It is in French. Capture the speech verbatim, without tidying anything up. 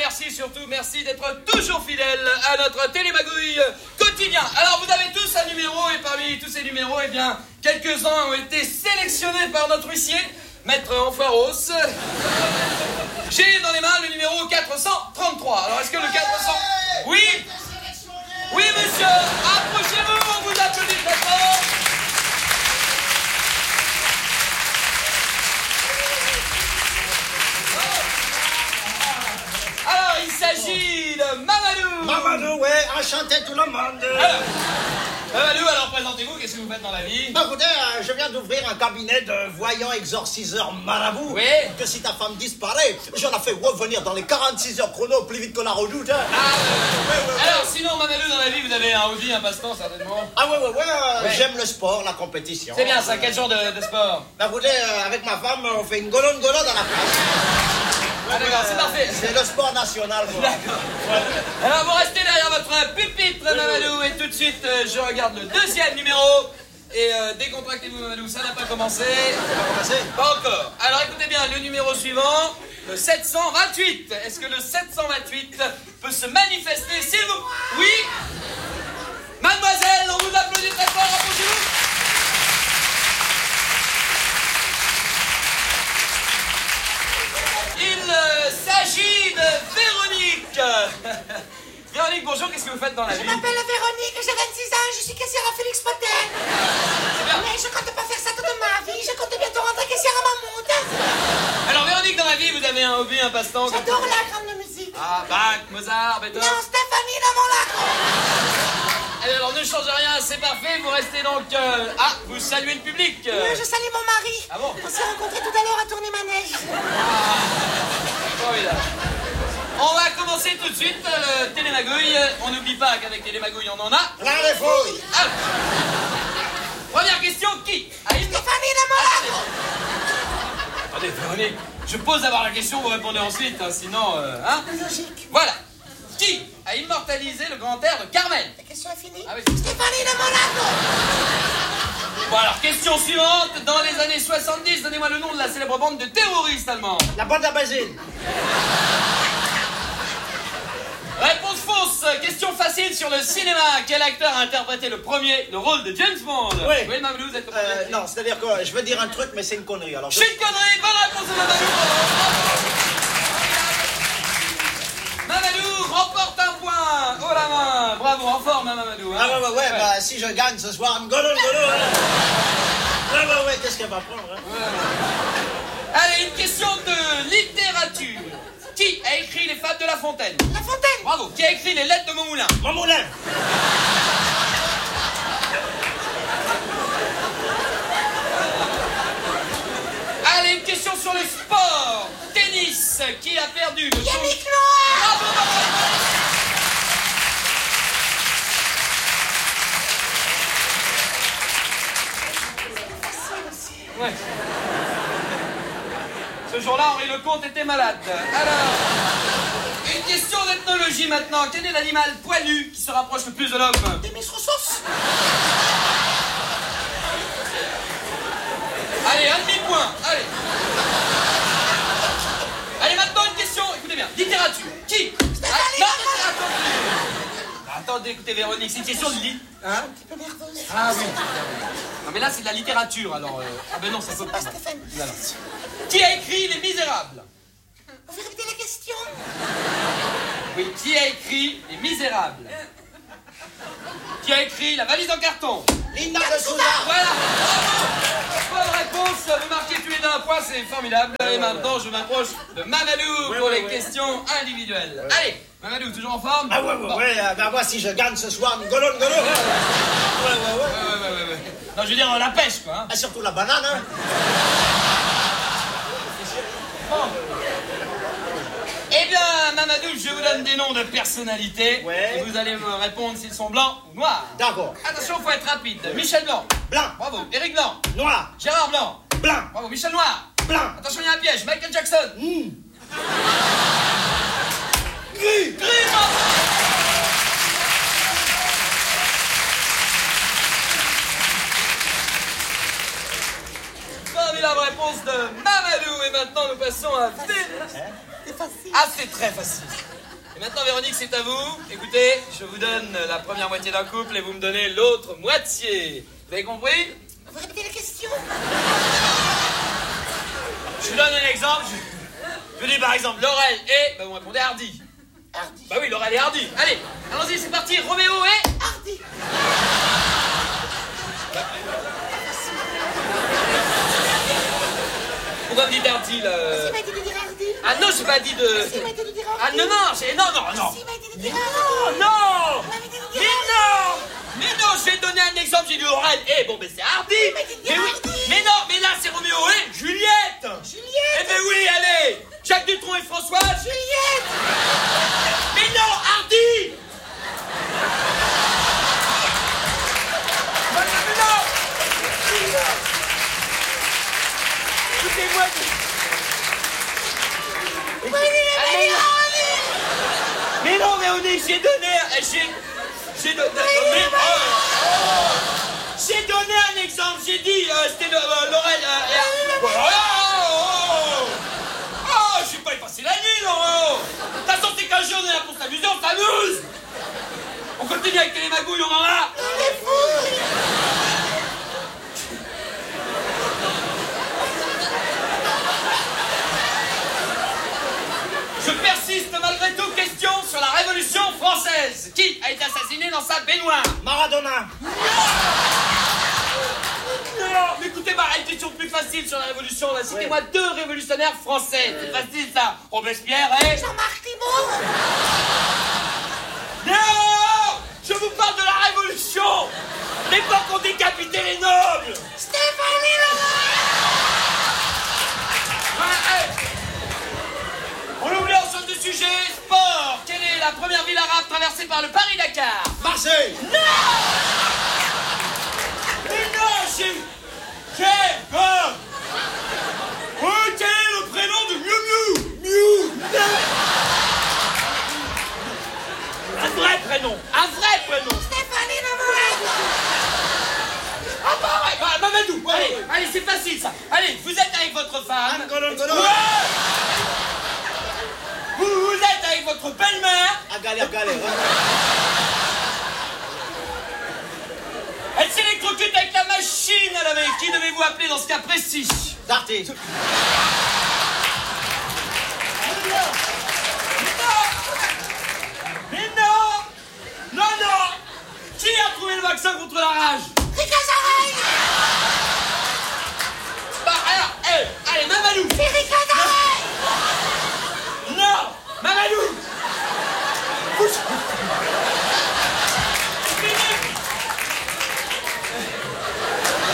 merci surtout, merci d'être toujours fidèle à notre télémagouille quotidien. Alors vous avez tous un numéro et parmi tous ces numéros, eh bien, quelques-uns ont été sélectionnés par notre huissier, Maître Enfoiros. J'ai dans les mains le numéro quatre cent trente-trois. Alors est-ce que le quatre cents... Oui. Oui monsieur, approchez-vous, on vous applaudit très fort. Alors, il s'agit de Mamadou. Mamadou, ouais, enchanté tout le monde. Alors, Mamadou, alors présentez-vous, qu'est-ce que vous faites dans la vie? Bah, écoutez, euh, je viens d'ouvrir un cabinet de voyants exorciseurs marabout. Oui. Que si ta femme disparaît, j'en ai fait revenir dans les quarante-six heures chrono plus vite que la redoute. Hein. Ah, ouais, ouais, ouais. Alors, sinon, Mamadou, dans la vie, vous avez un hobby, un passe-temps, certainement? Ah, ouais, ouais, ouais, euh, ouais. J'aime le sport, la compétition. C'est bien ça, quel genre de, de sport? Bah, écoutez, euh, avec ma femme, on fait une golonne-golonne dans la place. Ah d'accord, c'est parfait. C'est le sport national, moi. D'accord. Ouais. Alors vous restez derrière votre pupitre, Mamadou, et tout de suite, euh, je regarde le deuxième numéro. Et euh, décontractez-vous, Mamadou, ça n'a pas commencé. Ça va commencer? Pas encore. Alors écoutez bien, le numéro suivant, le sept cent vingt-huit. Est-ce que le sept cent vingt-huit peut se manifester, s'il vous... Oui. Mademoiselle, on vous applaudit très fort, approchez-vous. Il euh, s'agit de Véronique. Véronique, bonjour, qu'est-ce que vous faites dans la Je vie? m'appelle Véronique, j'ai vingt-six ans, je suis caissière à Félix Potel. Mais je compte pas faire ça toute ma vie, je compte bientôt rentrer caissière à Mammouth. Alors Véronique, dans la vie, vous avez un hobby, un passe-temps? J'adore la grande musique. Ah, Bach, Mozart, Beethoven. Non, Stéphanie dans mon lac. Allez, alors ne change rien, c'est parfait, vous restez donc... Euh... Ah, vous saluez le public. Oui, je salue mon mari. Ah bon? On s'est rencontrés tout à l'heure à Tournai-Manège. Formidable. On va commencer tout de suite le télémagouille. On n'oublie pas qu'avec télémagouille, on en a... Plein les fouilles. Ah. Première question, qui? Aïm... Stéphanie dans mon lac. Attendez, Véronique, je pose d'abord la question, vous répondez ensuite, hein, sinon... Euh, hein Logique. Voilà. Qui a immortalisé le grand air de Carmen? La question est finie. Ah oui. Stéphanie dans mon lac. Bon alors, question suivante. Dans les années soixante-dix, donnez-moi le nom de la célèbre bande de terroristes allemands. La bande à basine. Réponse fausse. Question facile sur le cinéma. Quel acteur a interprété le premier le rôle de James Bond? Oui. Oui, Mamadou, vous êtes le Euh, premier. non, c'est-à-dire que je veux dire un truc, mais c'est une connerie. Alors, je... Je suis une connerie. Bonne réponse de Mamadou. Mamadou remporte un point. Oh la main. Bravo, en forme, hein, Mamadou. Hein. Ah ouais, ouais, ouais, ouais, bah si je gagne ce soir, golon, golon, hein. Ouais, ouais, ouais, qu'est-ce qu'elle va prendre, hein? Ouais. Allez, une question de littérature. Qui a écrit les Fables de La Fontaine? La Fontaine. Bravo. Qui a écrit les Lettres de Montmoulin? Mon moulin. Allez, une question sur le sport. Tennis. Qui a perdu le Yannick Noah. Bravo, bravo. Ouais. Ce jour-là, Henri Lecomte était malade. Alors, une question d'ethnologie maintenant. Quel est l'animal poilu qui se rapproche le plus de l'homme? Des Miss Roussos. Allez, un demi-point. Allez. Allez, maintenant une question. Écoutez bien. Littérature. Qui? Ah, non, attendez. Attendez, écoutez, Véronique, c'est une question de lit. Hein? Un petit peu nerveuse. Ah oui. Non, mais là, c'est de la littérature, alors... Euh... Ah ben non, ça peut pas. Pas Stéphane. Non, non. Qui a écrit Les Misérables? Vous pouvez répéter la question? Oui, qui a écrit Les Misérables? Qui a écrit La valise en carton? Linda de Souza. Voilà. Bonne réponse, vous marquez tous les deux un point, c'est formidable. Et maintenant, je m'approche de Mamadou Oui, pour oui, les oui. questions individuelles. Allez, Mamadou, toujours en forme? Ah ouais, ouais, Bon. ouais, euh, bah moi si je gagne ce soir, golon, golon. Ouais, ouais, ouais. Ouais, ouais, ouais, ouais, ouais. Non, je veux dire, la pêche, quoi. Hein. Ah, surtout la banane, hein. Eh bien, Mamadou, je vous donne des noms de personnalités. Ouais. Et vous allez me répondre s'ils sont blancs ou noirs. D'accord. Attention, faut être rapide. Michel Blanc. Blanc. Bravo. Éric Blanc. Noir. Gérard Blanc. Blanc. Bravo. Michel Noir. Blanc. Attention, il y a un piège. Michael Jackson. Mmh. Gris. Gris. Formidable réponse de Mamadou. Et maintenant, nous passons à... C'est facile. Ah, c'est très facile. Et maintenant, Véronique, c'est à vous. Écoutez, je vous donne la première moitié d'un couple et vous me donnez l'autre moitié. Vous avez compris? Vous répétez la question? Je vous donne un exemple. Je vous dis par exemple, Laurel et... Bah, vous répondez Hardy. Hardy. Bah oui, Laurel et Hardy. Allez, allons-y, c'est parti. Roméo et... Hardy. Pourquoi vous dites Hardy, là? Il m'a dit de dire Hardy. Ah non, j'ai pas dit de... Il m'a dit de dire Hardy. Ah non, non, j'ai... Non, non, non. Il m'a dit de dire Hardy. Non, non. Il m'a dit de Mais dire non. Mais non, je vais donner un exemple. J'ai dit Laurel et... Bon, ben c'est Hardy. m'a dit de Mais dire oui. Hardy. Mais non, mais là, c'est Roméo et Juliette. Juliette. Eh ben oui, allez. Jacques Dutronc et Françoise. Juliette. Mais non, Hardy. Mais non. Écoutez-moi. Allez. Mais non, Véronique, j'ai donné... J'ai... J'ai donné... Mais... Oh. J'ai donné un exemple, j'ai dit... Euh, C'était euh, Laurel... Euh, et... Oh, oh, oh, oh, je suis pas y passer la nuit, Laurent. De toute façon, c'est qu'un jour, on est là pour s'amuser, on s'amuse. On continue avec les magouilles, on en a. On est fous. Je persiste malgré tout. Question sur la Révolution française. Qui a été assassiné dans sa baignoire? Maradona. Non, mais écoutez, bah, une question plus facile sur la Révolution. Là. Citez-moi Ouais. deux révolutionnaires français. C'est facile, ça. Robespierre et... Jean-Marc Thibault. Non! Je vous parle de la Révolution! L'époque où on décapitait les nobles! Stéphanie Laurent. Ouais, hey. On oublie, on change de sujet. Sport. Quelle est la première ville arabe traversée par le Paris-Dakar? Marseille. Non! Mais non, j'ai... J'ai... Quoi? Oh, quel est le prénom de Miu Miu? Miu! Un vrai prénom! Un vrai prénom! Stéphanie Laurent. Ah bah ouais, bah, Mamadou! Allez, allez, c'est facile ça! Allez, vous êtes avec votre femme... Golon, golon. Ouais. Vous, vous êtes avec votre belle-mère... À galère, galère. Elle s'électrocute avec la machine à laver. Qui devez-vous appeler dans ce cas précis? Darty. Mais non! Non, non! Qui a trouvé le vaccin contre la rage?